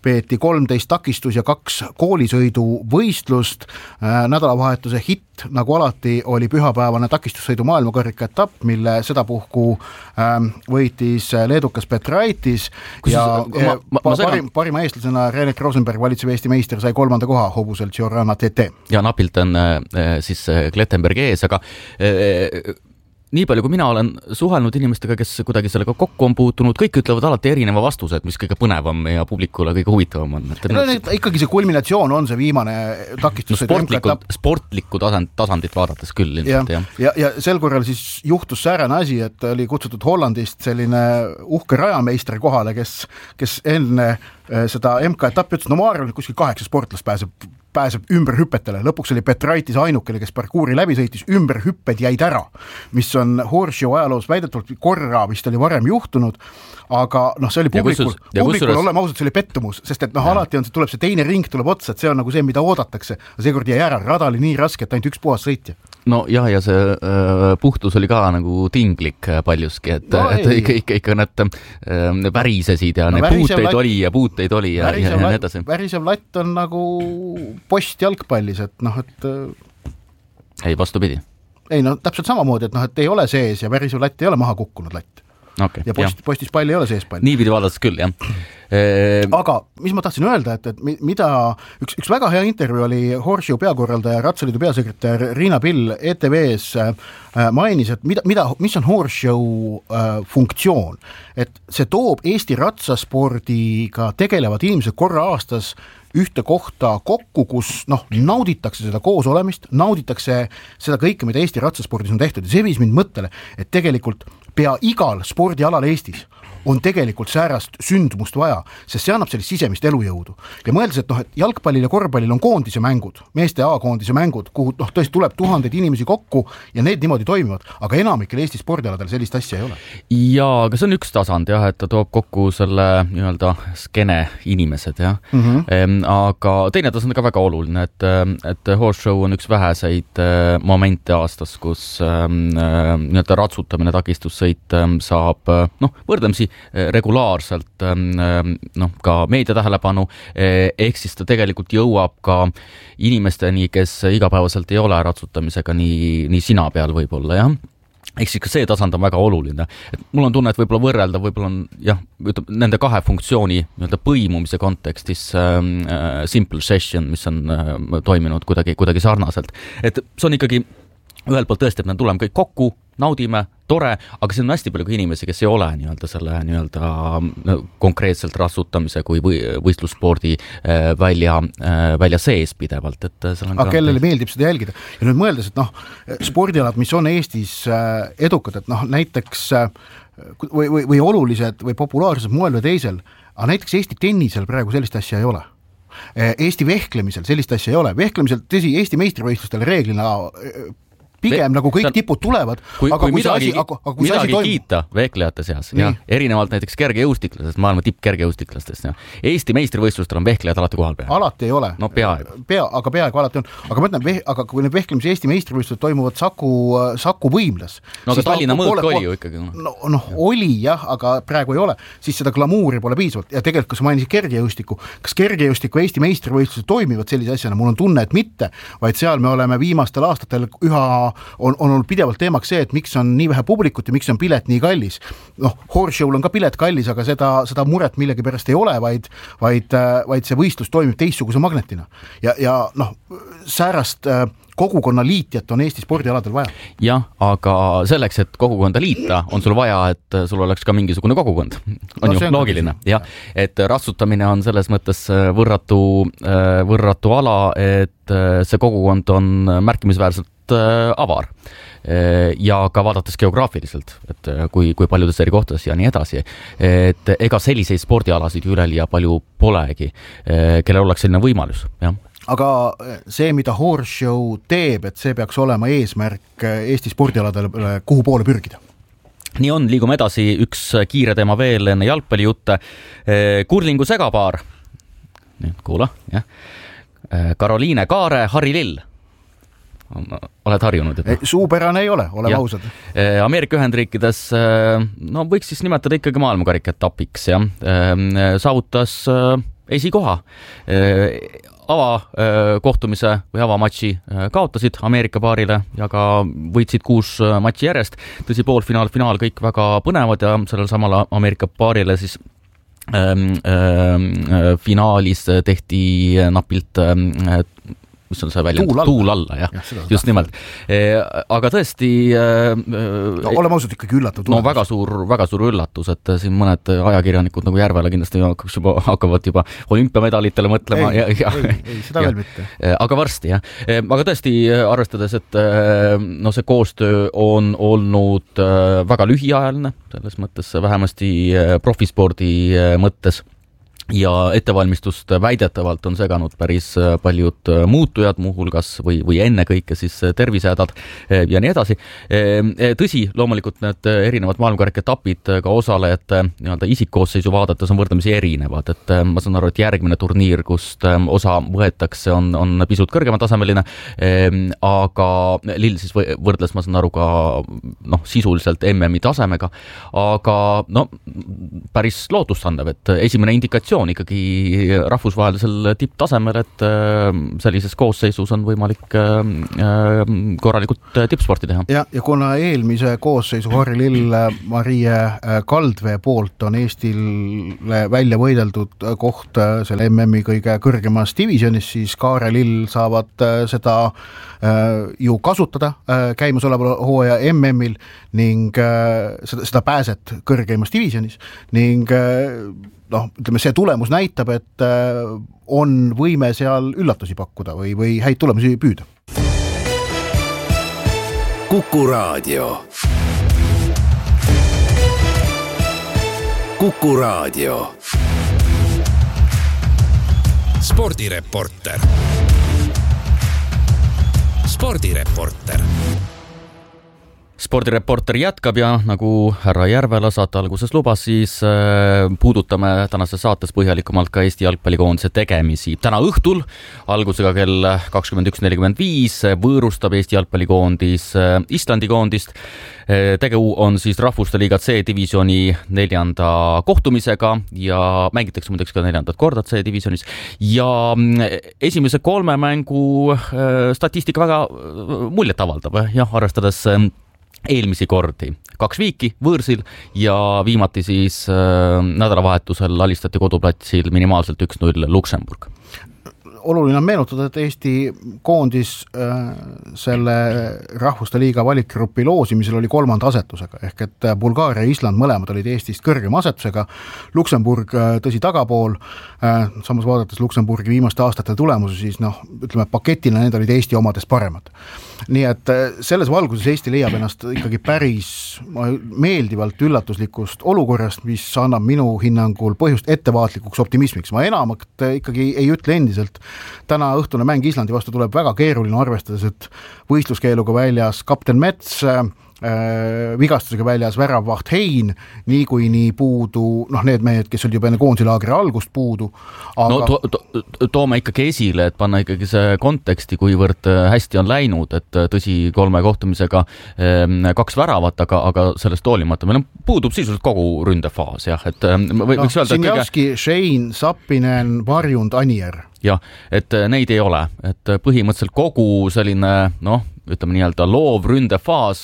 peeti 13 takistus- ja 2 koolisõiduvõistlust. Nädalavahetuse hitt, nagu alati, oli pühapäevane takistussõidu maailmakarika etapp, mille sedapuhku võitis leedukas Petraitis ja parima eestlasena Renet Rosenberg, valitsev Eesti meister, sai 3. koha hobusel Giorana TT. Ja napilt on siis Klettenberg ees, aga nii palju, kui mina olen suhelnud inimestega, kes kuidagi sellega kokku on puutunud, kõik ütlevad alati erineva vastused, mis kõige põnevam ja publikule kõige huvitavam on. Ikkagi see kulminatsioon on see viimane takistus. Sportlikku tasandit vaadates küll ilmselt, jah. Ja sel korral siis juhtus säärane asi, et oli kutsutud Hollandist selline uhke rajameister kohale, kes enne seda MK-etappi ütles, no ma arvan, et kuskil 8 sportlast pääseb ümberhüpetele. Lõpuks oli Petraitis ainukene, kes parkuuri läbi sõitis, ümberhüpped jäid ära, mis on Horseshoe ajaloos väidetavalt korra vist oli varem juhtunud, aga see oli publikul olema ausalt, see oli pettumus, sest et alati on tuleb see teine ring tuleb otsa, et see on nagu see, mida oodatakse. Seekord jäi ära, rada oli nii raske, et ainult üks puhas sõitja. No jah, ja see puhtus oli ka nagu tinglik paljuski, et ikka need värisesid ja puuteid oli ja nii edasi. Värisev latt on nagu post jalgpallis, et Ei, vastupidi. Ei, täpselt samamoodi, et ei ole sees ja värisev latt ei ole maha kukkunud latt. Okay, ja postis pall ei ole sees pall. Niipidi vaadates küll, jah. Aga mis ma tahtsin öelda, et mida üks väga hea intervjuu oli Horseshoe peakorraldaja, Ratsaliidu peasekretär Riina Pill ETV-s mainis, et mis on Horseshoe funktsioon. Et see toob Eesti ratsaspordiga tegelevad inimesed korra aastas ühte kohta kokku, kus nauditakse seda koos olemist, nauditakse seda kõike, mida Eesti ratsaspordis on tehtud ja see viis mind mõttele, et tegelikult pea igal spordialal Eestis on tegelikult säärast sündmust vaja, sest see annab sellist sisemist elujõudu. Ja mõeldes, et jalgpallil ja korvpallil on koondise mängud, meeste A-koondise mängud, kuhu tõesti tuleb 1000 inimesi kokku ja need niimoodi toimivad, aga enamikel Eesti spordialadel sellist asja ei ole. Ja, aga see on üks tasand, jah, et ta toob kokku selle nii-öelda skene inimesed, jah. Aga teine tasand on ka väga oluline, et Horseshoe on üks väheseid momente aastas, kus nii-öelda ratsutamine, takistussõit saab, võrdlemisi regulaarselt ka meedia tähelepanu, ehk siis ta tegelikult jõuab ka inimesteni, kes igapäevaselt ei ole ratsutamisega nii sina peal võib-olla, jah. Ehk siis ka see tasand on väga oluline. Et mul on tunne, et võib-olla võrrelda, võib-olla on nende 2 funktsiooni põimumise kontekstis simple session, mis on toiminud kuidagi sarnaselt. Et see on ikkagi ühelt poolt tõesti, et me tuleme kõik kokku, naudime, tore, aga see on hästi palju inimesi, kes ei ole selle konkreetselt ratsutamise kui võistlusspordi välja sees pidevalt. Aga kellele meeldib seda jälgida? Ja nüüd mõeldes, et spordialad, mis on Eestis edukad, et näiteks või olulised või populaarsed moel või teisel, aga näiteks Eesti tennisel praegu sellist asja ei ole. Eesti vehklemisel sellist asja ei ole. Vehklemisel, tõsi, Eesti meistrivõistlustel reeglina pigem nagu kõik tipud tulevad, aga kui midagi kiita vehklejate seas, erinevalt näiteks kergejõustiklastest, maailma tippkergejõustiklastest, Eesti meistrivõistlustel on vehklejad alati kohal peal. Alati ei ole. No peaaegu. Aga peaaegu alati on. Aga ma ütlen, aga kui need vehklemise Eesti meistrivõistlused toimuvad Saku võimlas. No aga Tallinna mõõk oli ju ikkagi. Oli jah, aga praegu ei ole. Siis seda glamuuri pole piisavalt. Ja tegelikult, kui sa mainisid kergejõustiku, kas kergejõustiku Eesti meistrivõistlused toimivad sellise asjana? Mul on tunne, et mitte, vaid seal me oleme viimastel aastatel on olnud pidevalt teemaks see, et miks on nii vähe publikut ja miks on pilet nii kallis. Horseshoe'l on ka pilet kallis, aga seda muret millegi pärast ei ole, vaid see võistlus toimib teistsuguse magnetina. Ja säärast kogukonna liitjat on Eesti spordialadel vaja. Jah, aga selleks, et kogukonda liita, on sul vaja, et sul oleks ka mingisugune kogukond. On ju loogiline. Ja, et ratsutamine on selles mõttes võrratu ala, et see kogukond on märkimisväärselt avar ja ka vaadates geograafiliselt, et kui paljudes eri kohtades ja nii edasi, et ega selliseid spordialasid üleliia palju polegi, kellel oleks selline võimalus, jah. Aga see, mida Horseshoe teeb, et see peaks olema eesmärk Eesti spordialadele, kuhu poole pürgida? Nii on, liigume edasi, üks kiire teema veel enne jalgpallijutte. Kurlingu segapaar. Kuula, jah. Karoliine Kaare, Harri Lill. Oled harjunud? Suupärane ei ole, oleme ausad. Ameerika Ühendriikides võiks siis nimetada ikkagi maailmakarika etapiks. Saavutas esikoha. Avakohtumise või avamatši kaotasid Ameerika paarile ja ka võitsid 6 matši järjest. Tõsi, poolfinaal, finaal kõik väga põnevad ja sellel samal Ameerika paarile siis finaalis tehti napilt mis on see välja? Tuul alla, jah. Just nimelt. Aga tõesti... No, oleme ausalt ikkagi üllatatud. No väga suur üllatus, et siin mõned ajakirjanikud nagu Järvela kindlasti hakkavad juba olümpiamedalitele mõtlema. Ei, seda veel mitte. Aga varsti, jah. Aga tõesti, arvestades, et no see koostöö on olnud väga lühiajaline, selles mõttes vähemasti profispordi mõttes, ja ettevalmistust väidetavalt on seganud päris paljud muutujad, muuhulgas või enne kõike siis tervisehädad ja nii edasi. Tõsi, loomulikult need erinevad maailmakarika etapid ka osalejate nii-öelda isikkoosseisu vaadates on võrdlemisi erinevad, et ma saan aru, et järgmine turniir, kust osa võetakse, on pisut kõrgematasemeline, aga Lill siis võrdles, ma saan aru, ka sisuliselt MM-i tasemega, aga päris lootustandev, et esimene indikatsioon ikkagi rahvusvahelisel tipptasemel, et sellises koosseisus on võimalik korralikult tippsporti teha. Ja kuna eelmise koosseisu Harri Lill, Marie Kaldvee poolt on Eestile välja võideldud koht selle MM-i kõige kõrgemas divisionis, siis Kaare Lill saavad seda ju kasutada käimasoleval hooaja MM-il ning seda pääset kõrgeimas divisionis ning ütleme, see tulemus näitab, et on võime seal üllatusi pakkuda või häid tulemusi püüda. Kuku Raadio. Kuku Raadio. Spordireporter. Spordireporter. Spordireporter jätkab ja nagu härra Järvela saate alguses lubas, siis puudutame tänases saates põhjalikumalt ka Eesti jalgpallikoondise tegemisi. Täna õhtul algusega kell 21.45 võõrustab Eesti jalgpallikoondis Islandi koondist. Tegu on siis Rahvuste Liiga C-divisjoni 4. kohtumisega ja mängitakse muideks ka 4. korda C-divisionis. Ja esimese 3 mängu statistika väga muljet avaldab, arvestades eelmisi kordi. 2 viiki võõrsil ja viimati siis nädalavahetusel alistati koduplatsil minimaalselt 1-0 Luksemburg. Oluline on meenutada, et Eesti koondis selle Rahvuste Liiga valikgrupi loosimisel oli 3. asetusega, ehk et Bulgaaria ja Island mõlemad olid Eestist kõrgema asetusega, Luksemburg tõsi tagapool, samas vaadates Luksemburgi viimaste aastate tulemusi, siis ütleme, paketina need olid Eesti omadest paremad. Nii et selles valguses Eesti leiab ennast ikkagi päris meeldivalt üllatuslikust olukorrast, mis annab minu hinnangul põhjust ettevaatlikuks optimismiks. Ma enamat ikkagi ei ütle endiselt. Täna õhtune mäng Islandi vastu tuleb väga keeruline, arvestades, et võistluskeeluga väljas kapten Mets, vigastusega väljas väravvaht Hein, nii puudu, need mehed, kes olid juba enne koondisilaagri algust puudu. Aga... toome ikkagi esile, et panna ikkagi see konteksti, kuivõrd hästi on läinud, et tõsi 3 kohtumisega 2 väravat, aga sellest hoolimata meil puudub sisuliselt kogu ründefaas, jah, et võiks öelda... Sinjavski, Shane, Sappinen, Varjund, Anier. Jah, et neid ei ole, et põhimõtteliselt kogu selline, ütleme nii-öelda loov ründefaas,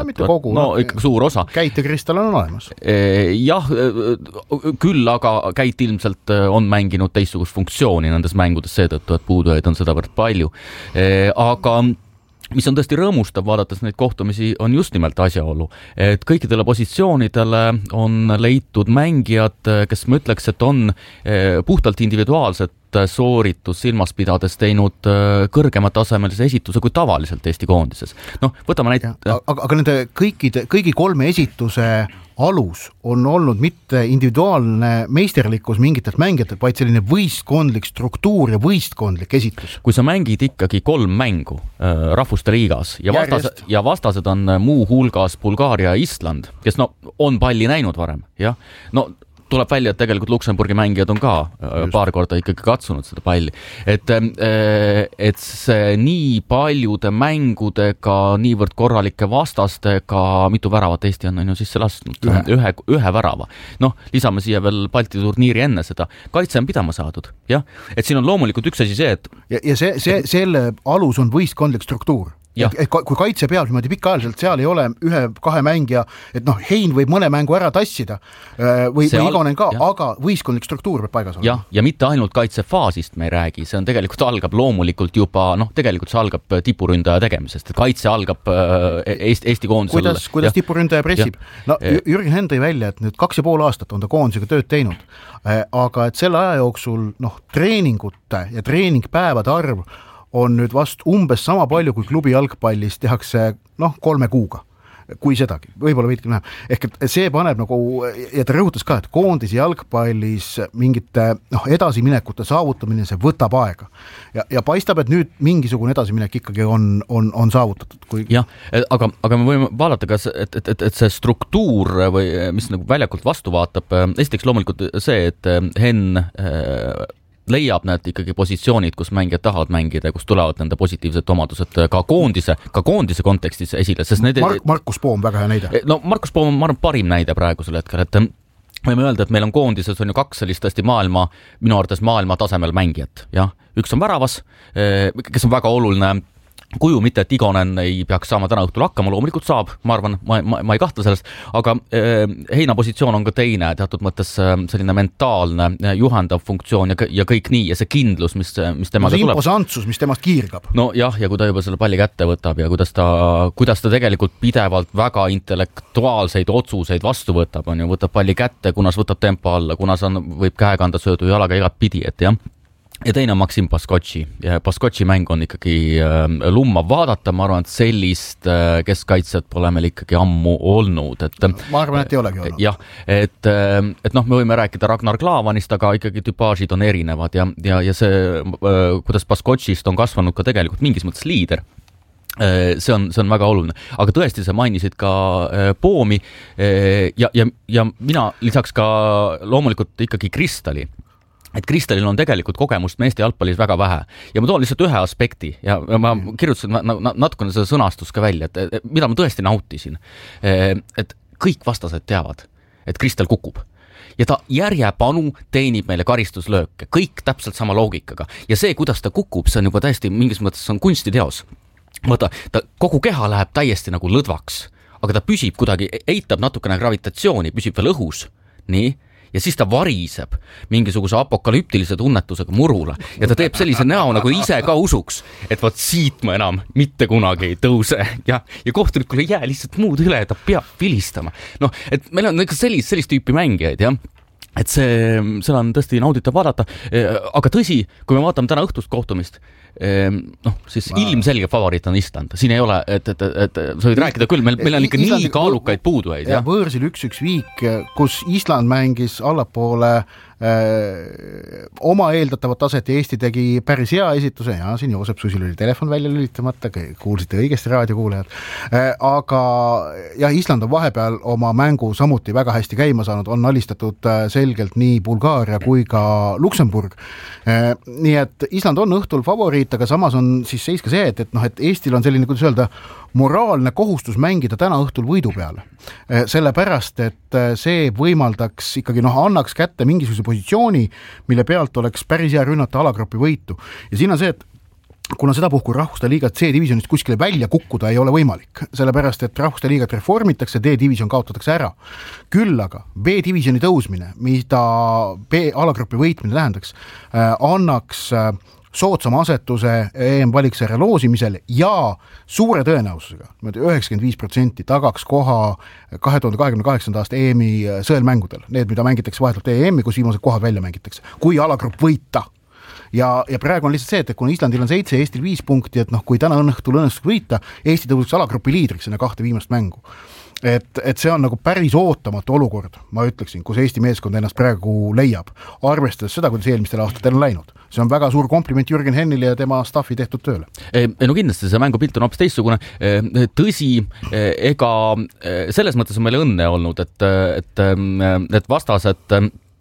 ikkagi suur osa. Käit ja Kristal on olemas. Jah, küll, aga Käit ilmselt on mänginud teistsugust funktsiooni nendes mängudes seetõttu, et puudujaid on sedavõrd palju. Aga mis on tõesti rõõmustav, vaadates neid kohtumisi, on just nimelt asjaolu, et kõikidele positsioonidele on leitud mängijad, kes ma ütleks, et on puhtalt individuaalset sooritus silmas pidades teinud kõrgemat tasemelise esituse kui tavaliselt Eesti koondises. Võtame aga nende kõigi 3 esituse alus on olnud mitte individuaalne meisterlikkus mingitelt mängijatelt, vaid selline võistkondlik struktuur ja võistkondlik esitus. Kui sa mängid ikkagi 3 mängu Rahvuste Liigas ja vastased on muu hulgas Bulgaaria ja Island, kes on palli näinud varem, jah, tuleb välja, et tegelikult Luksemburgi mängijad on ka paar korda ikkagi katsunud seda palli. Et see nii paljude mängudega, niivõrd korralike vastastega, mitu väravat Eesti on ju sisse lasknud, ühe värava. Noh, lisame siia veel Balti turniiri enne seda. Kaitse on pidama saadud, jah. Et siin on loomulikult üks asi see, et... Ja selle alus on võistkondlik struktuur. Et kui kaitse peab niimoodi pikaajaliselt, seal ei ole ühe-kahe mängija, et Hein võib mõne mängu ära tassida või Igonen ka, aga võistkondlik struktuur peab paigas olema. Ja mitte ainult kaitsefaasist me ei räägi, see on tegelikult algab loomulikult juba, tegelikult see algab tipuründaja tegemisest, et kaitse algab Eesti koondisel. Kuidas tipuründaja pressib? Jürgen Henn tõi välja, et nüüd 2,5 aastat on ta koondisega tööd teinud, aga et selle aja jooksul treeningute ja treeningpäevade arv on nüüd vast umbes sama palju, kui klubi jalgpallis tehakse 3 kuuga, kui sedagi, võib-olla veidki näha. Ehk et see paneb ja ta rõhutas ka, et koondise jalgpallis mingite edasiminekute saavutamine, see võtab aega. Ja paistab, et nüüd mingisugune edasiminek ikkagi on saavutatud. Jah, aga me võime vaadata ka, et see struktuur, või mis väljakult vastu vaatab, esiteks loomulikult see, et Henn leiab need ikkagi positsioonid, kus mängijad tahavad mängida ja kus tulevad nende positiivsed omadused ka koondise kontekstis esile. Sest Markus Poom, väga hea näide. Markus Poom on, ma arvan, parim näide praegusel hetkel, et võime öelda, et meil on koondises on ju 2 sellist tõesti minu arvates maailma tasemel mängijat. Ja? Üks on väravas, kes on väga oluline kuju, mitte et Igonen ei peaks saama täna õhtul hakkama, loomulikult saab, ma arvan, ma ei kahtle sellest, aga Heina positsioon on ka teine, teatud mõttes selline mentaalne, juhendav funktsioon ja kõik nii, ja see kindlus, mis temaga tuleb. Imposantsus, mis temast kiirgab. No jah, ja kui ta juba selle palli kätte võtab ja kuidas ta tegelikult pidevalt väga intellektuaalseid otsuseid vastu võtab, võtab palli kätte, kunas võtab tempo alla, kunas võib käe kanda söödu jalaga igat pidi, et jah. Ja teine on Maksim Baskotši. Ja Baskotši mäng on ikkagi lummav vaadata, ma arvan, et sellist keskkaitset pole meil ikkagi ammu olnud. Ma arvan, et ei olegi olnud. Jah, et me võime rääkida Ragnar Klavanist, aga ikkagi tüpaažid on erinevad ja see, kuidas Baskotšist on kasvanud ka tegelikult mingis mõttes liider. See on väga oluline, aga tõesti sa mainisid ka Poomi ja mina lisaks ka loomulikult ikkagi Kristali. Et Kristalil on tegelikult kogemust meeste jalgpallis väga vähe. Ja ma toon lihtsalt ühe aspekti ja ma kirjutasin natukene seda sõnastust ka välja, et mida ma tõesti nautisin. Et kõik vastased teavad, et Kristal kukub. Ja ta järjepanu teenib meile karistuslööke. Kõik täpselt sama loogikaga. Ja see, kuidas ta kukub, see on juba täiesti mingis mõttes on kunstiteos. Vaata, ta kogu keha läheb täiesti nagu lõdvaks, aga ta püsib kuidagi, eitab natukene gravitatsiooni, püsib veel õhus. Nii. Ja siis ta variseb mingisuguse apokalüptilise tunnetusega murule ja ta teeb sellise näo, nagu ise ka usuks, et vaat siit ma enam mitte kunagi ei tõuse ja kohtunikul ei jää lihtsalt muud üle, ta peab vilistama. Et meil on ikka sellist tüüpi mängijaid, jah. Et seda on tõesti nauditav vaadata, aga tõsi, kui me vaatame täna õhtust kohtumist, siis ilmselge favoriit on Island. Siin ei ole, et sa võid rääkida küll, meil on ikka nii kaalukaid puudujaid. Ja võõrsil 1-1 viik, kus Island mängis allapoole oma eeldatavat taset ja Eesti tegi päris hea esituse ja siin Joosep Susil oli telefon välja lülitamata, kuulsite õigesti raadiokuulejad, aga ja Island on vahepeal oma mängu samuti väga hästi käima saanud, on alistatud selgelt nii Bulgaaria kui ka Luksemburg, nii et Island on õhtul favoriit, aga samas on siis seis ka see, et Eestil on selline, kuidas öelda, moraalne kohustus mängida täna õhtul võidu peale. Sellepärast, et see võimaldaks ikkagi, annaks kätte mingisuguse positsiooni, mille pealt oleks päris hea rünnata alagrupi võitu. Ja siin on see, et kuna seda puhku Rahvuste liigat C-divisionist kuskile välja kukkuda ei ole võimalik, sellepärast, et Rahvuste liigat reformitakse, D-division kaotatakse ära. Küll aga B-divisioni tõusmine, mida B-alagrupi võitmine tähendaks, annaks soodsama asetuse EM-valiksarja loosimisel ja suure tõenäosusega, 95% tagaks koha 2028. aasta EM-i sõelmängudel, need, mida mängitakse vahetult EM-i, kus viimased kohad välja mängitakse, kui alagrupp võita. Ja praegu on lihtsalt see, et kui Islandil on 7, Eestil 5 punkti, et kui täna õhtul õnnestus võita, Eesti tõuseks alagrupi liidriks enne 2 viimast mängu. Et see on nagu päris ootamatu olukord, ma ütleksin, kus Eesti meeskond ennast praegu leiab, arvestades seda, kuidas eelmistel aastatel on läinud. See on väga suur kompliment Jürgen Hennile ja tema staffi tehtud tööle. No kindlasti see mängupilt on hoopis teistsugune. Tõsi, ega selles mõttes on meil õnne olnud, et vastased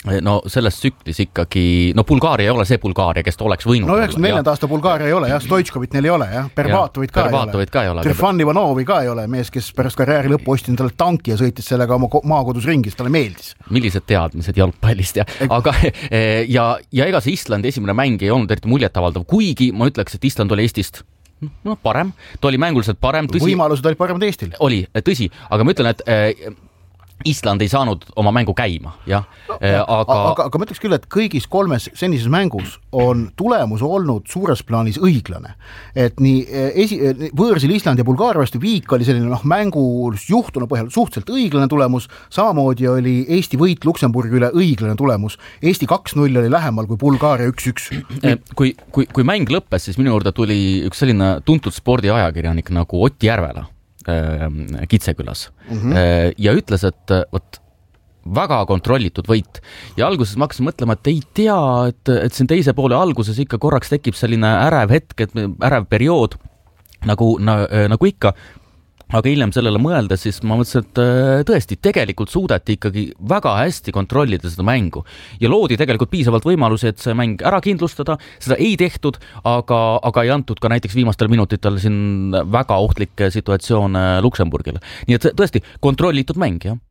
no selles tsüklis ikkagi, no Bulgaaria ei ole see Bulgaaria, kes ta oleks võinud. No 94. aasta Bulgaaria ei ole, jah, Stoichkovit neil ei ole, jah, Berbatovit ka ei ole. Trifan Ivanovi ka ei ole, mees, kes pärast karjääri lõppu ostis talle tanki ja sõitis sellega oma maakodus ringis, talle meeldis. Millised teadmised jalgpallist, aga ja ega see Islandi esimene mäng ei olnud eriti muljetavaldav, kuigi ma ütleks, et Island oli Eestist parem, ta oli mänguliselt parem. Võimalused olid paremad Eestil. Oli, tõsi, aga ma ütlen, et Island ei saanud oma mängu käima, jah. Aga ma ütleks küll, et kõigis kolmes senises mängus on tulemus olnud suures plaanis õiglane. Et nii võõrsil Island ja Bulgaaria vastu viik oli selline mängus juhtuna põhjal suhteliselt õiglane tulemus, samamoodi oli Eesti võit Luksemburgi üle õiglane tulemus. Eesti 2-0 oli lähemal kui Bulgaaria 1-1. Kui mäng lõppes, siis minu juurde tuli üks selline tuntud spordiajakirjanik nagu Ott Järvela Kitsekülas ja ütles, et väga kontrollitud võit ja alguses ma hakkasin mõtlema, et ei tea, et siin teise poole alguses ikka korraks tekib selline ärev hetk, ärev periood nagu ikka, aga hiljem sellele mõeldes, siis ma mõtlesin, et tõesti, tegelikult suudeti ikkagi väga hästi kontrollida seda mängu ja loodi tegelikult piisavalt võimalusi, et see mäng ära kindlustada, seda ei tehtud, aga ei antud ka näiteks viimastel minutitel siin väga ohtlikke situatsioone Luksemburgile. Nii et tõesti, kontrollitud mäng, jah.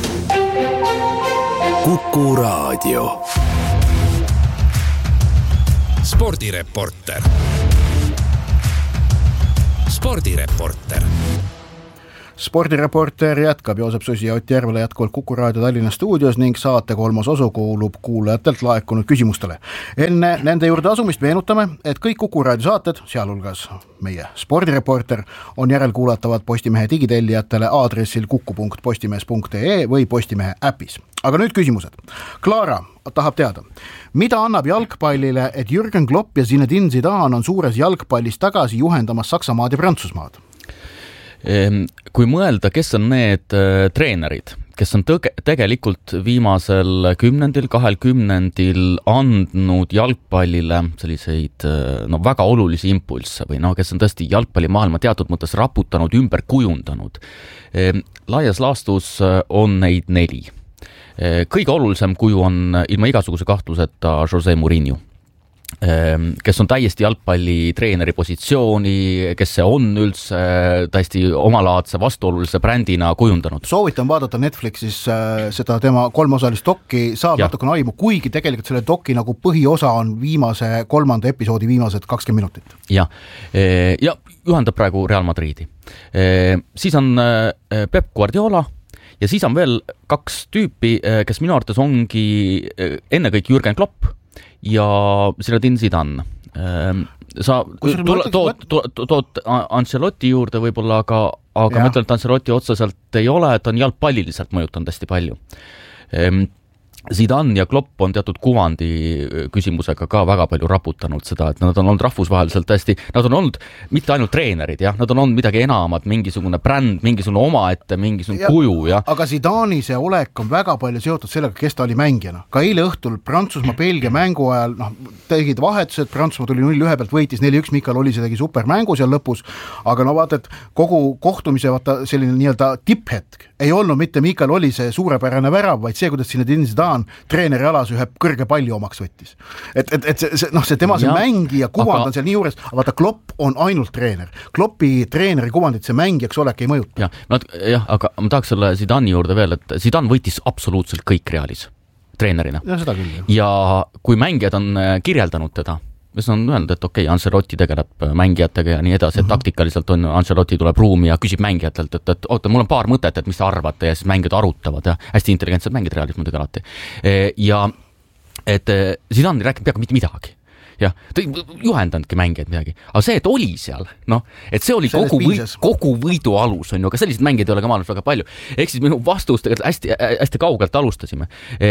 Kuku Raadio. Spordireporter. Spordireporter jätkab, Joosep Susi ja Ott Järvela jätkuvalt Kuku Raadio Tallinna stuudios ning saate kolmas osu kuulub kuulajatelt laekunud küsimustele. Enne nende juurde asumist meenutame, et kõik Kuku Raadio saated, sealhulgas meie spordireporter, on järelkuulatavad Postimehe digitellijatele aadressil kuku.postimees.ee või Postimehe äpis. Aga nüüd küsimused. Klaara tahab teada, mida annab jalgpallile, et Jürgen Klopp ja Zinedine Zidane on suures jalgpallis tagasi juhendamas Saksamaad ja Prantsusmaad? Kui mõelda, kes on need treenerid, kes on tegelikult viimasel 10-20 andnud jalgpallile selliseid väga olulisi impulsse või kes on tõesti jalgpallimaailma teatud mõttes raputanud, ümber kujundanud. Laias laastus on neid 4. Kõige olulisem kuju on ilma igasuguse kahtluseta Jose Mourinho, kes on täiesti jalgpallitreeneri positsiooni, kes see on üldse täiesti omalaadse vastuolulise brändina kujundanud. Soovitan vaadata Netflixis seda tema 3-osalist dokki, saab natukene aimu, kuigi tegelikult selle dokki nagu põhiosa on viimase 3. episoodi viimased 20 minutit. Ja juhendab praegu Real Madridi. Siis on Pep Guardiola ja siis on veel 2 tüüpi, kes minu arvates ongi ennekõike Jürgen Klopp ja Zinedine Zidane. Sa tood Ancelotti juurde võib-olla, aga ma ütlen, et Ancelotti otseselt ei ole, et on jalgpalliliselt mõjutanud hästi palju. Zidane ja Klopp on teatud kuvandi küsimusega ka väga palju raputanud seda, et nad on olnud rahvusvaheliselt hästi, nad on olnud mitte ainult treenerid, nad on olnud midagi enamat, mingisugune bränd, mingisugune omaette, mingisugune kuju. Aga Zidani see olek on väga palju seotud sellega, kes ta oli mängijana. Ka eile õhtul Prantsusmaa-Belgia mängu ajal tegid vahetused, Prantsusmaa tuli 0-1 pealt, võitis 4-1, Mikael Olise tegi supermängu seal lõpus, aga vaata, et kogu kohtumise selline nii-öelda tipphetk ei olnud mitte Mikael Olise suurepärane värav, vaid see, kuidas Zinedine Zidane treeneri alas ühe kõrge palli omaks võttis. Et see tema see mängija kuvand on seal nii juures, aga vaata, Klopp on ainult treener. Kloppi treeneri kuvandit see mängijaks olek ei mõjuta. Aga ma tahaks selle Zidani juurde veel, et Zidane võitis absoluutselt kõik Realis treenerina. Ja seda küll. Ja kui mängijad on kirjeldanud teda, mis on öelnud, et okei, Ancelotti tegeleb mängijatega ja nii edasi, et taktikaliselt on Ancelotti tuleb ruumi ja küsib mängijatelt, et oota, mul on paar mõtet, et mis te arvate ja siis mängijad arutavad ja hästi intelligentsed mängid Realis muidugi alati. Ja et Zidane ei rääkinud peaaegu mitte midagi. Ja, ta ei juhendandki mängijaid midagi. Aga see, et oli seal, et see oli kogu võidu alus, on ju, aga sellised mängijad ei ole ka maailmas väga palju. Ehk siis minu vastus tegelikult hästi kaugelt alustasime.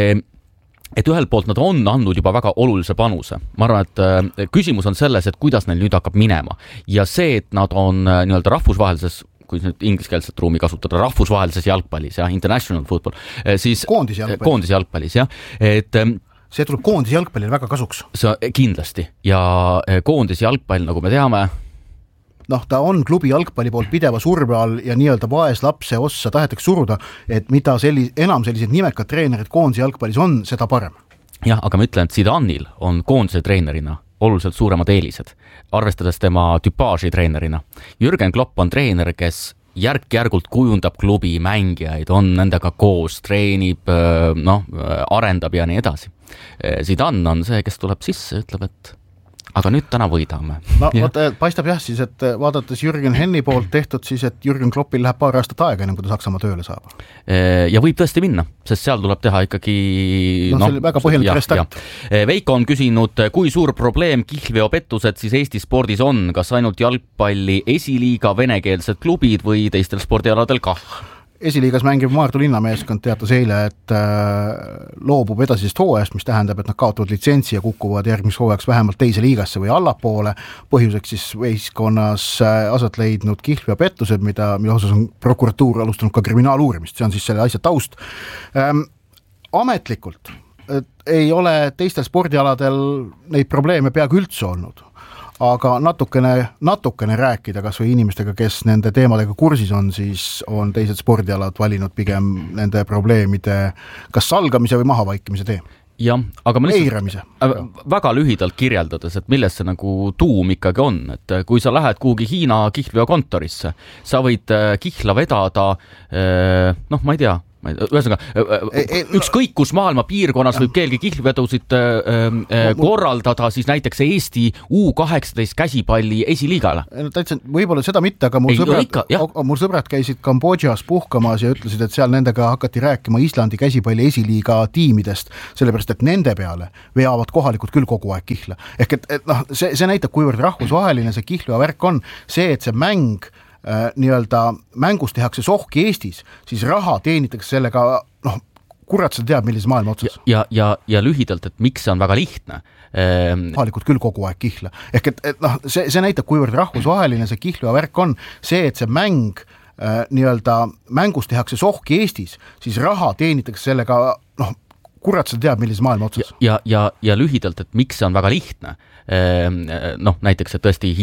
Et ühelt poolt nad on andnud juba väga olulise panuse. Ma arvan, et küsimus on selles, et kuidas neil nüüd hakkab minema. Ja see, et nad on nii-öelda rahvusvahelises, kui nüüd ingliskeelset ruumi kasutada, rahvusvahelises jalgpallis, international football, siis koondis jalgpallis, et see tuleb koondis jalgpallil väga kasuks. See kindlasti. Ja koondis jalgpall, nagu me teame, noh, ta on klubi jalgpalli poolt pideva surve all ja nii-öelda vaeslapse ossa tahetakse suruda, et mida enam sellised nimekad treenerid koondise jalgpallis on, seda parem. Jah, aga ma ütlen, et Zidanil on koondise treenerina oluliselt suuremad eelised, arvestades tema tüpaaži treenerina. Jürgen Klopp on treener, kes järk-järgult kujundab klubi mängijaid, on nendega koos, treenib, arendab ja nii edasi. Zidane on see, kes tuleb sisse, ütleb, et aga nüüd täna võidame. No, paistab jah siis, et vaadates Jürgen Henni poolt tehtud, siis et Jürgen Kloppil läheb paar aastat aega, ennem kui ta Saksamaa tööle saab. Ja võib tõesti minna, sest seal tuleb teha ikkagi... see oli väga põhjalik restart. Veiko on küsinud, kui suur probleem kihlveopettused siis Eesti spordis on, kas ainult jalgpalli esiliiga venekeelsed klubid või teistel spordialadel kah? Esiliigas mängiv Maardu linnameeskond teatas eile, et loobub edasisest hooajast, mis tähendab, et nad kaotavad litsentsi ja kukuvad järgmis hooajaks vähemalt teise liigasse või allapoole. Põhjuseks siis võistkonnas aset leidnud kihlveopettused, mida osas on prokuratuur alustanud ka kriminaaluurimist, see on siis selle asja taust. Ametlikult ei ole teistel spordialadel neid probleeme peaaegu üldse olnud. Aga natukene rääkida kas või inimestega, kes nende teemadega kursis on, siis on teised spordialad valinud pigem nende probleemide kas salgamise või mahavaikimise tee. Jah, aga ma eiramise. Väga lühidalt kirjeldades, et milles see nagu tuum ikkagi on, et kui sa lähed kuhugi Hiina kihlveokontorisse, sa võid kihla vedada, ma ei tea, ükskõik kus maailma piirkonnas võib keegi kihlvedusid korraldada siis näiteks Eesti U18 käsipalli esiliigale. Võib-olla seda mitte, aga mul sõbrad käisid Kambodžas puhkamas ja ütlesid, et seal nendega hakati rääkima Islandi käsipalli esiliiga tiimidest, sellepärast, et nende peale veavad kohalikud küll kogu aeg kihla. Ehk et see näitab, kuivõrd rahvusvaheline see kihlveovärk on, see, et see mäng nii-öelda mängus tehakse sohki Eestis, siis raha teenitakse sellega, kurat seda teab, millise maailma otsas. Ja lühidalt, et miks see on väga lihtne. Kohalikud küll kogu aeg kihla. Ehk et see näitab, kuivõrd rahvusvaheline see kihlveovärk on, see, et see mäng nii-öelda mängus tehakse sohki Eestis, siis raha teenitakse sellega, kurat seda teab, millise maailma otsas. Ja lühidalt, et miks see on väga lihtne. Näiteks, et tõesti